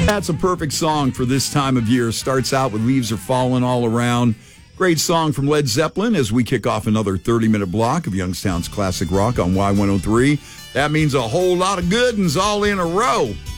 That's a perfect song for this time of year. Starts out with Leaves Are Falling All Around. Great song from Led Zeppelin as we kick off another 30-minute block of Youngstown's classic rock on Y103. That means a whole lot of good ones all in a row.